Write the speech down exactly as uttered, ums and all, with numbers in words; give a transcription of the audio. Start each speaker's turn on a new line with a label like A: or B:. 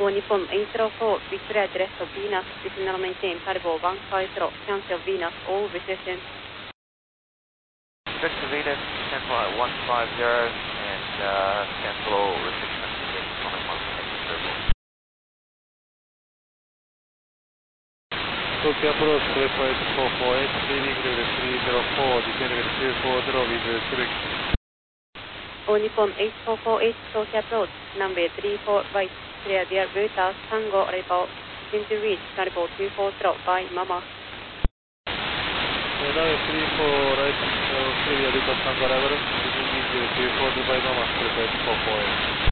A: All Nippon eight zero four, Victoria direct of Venus, Signal maintain Parvo one five zero, cancel Venus, all reception.
B: Vector Venus, cancel at one five zero, and uh, cancel all reception with comment one turbo.
C: Tokyo approach, Quebec eight four four eight, leading level three zero four, descend level two four zero with Quebec.
A: All Nippon eight four four eight, Tokyo approach, runway three four right, clear their routers, Tango Arrival, seem to reach Carbo two four zero by Mama.
C: Runway three four right, clear routers, Tango Arrival, descending two four zero by Mama, Quebec eight four four eight.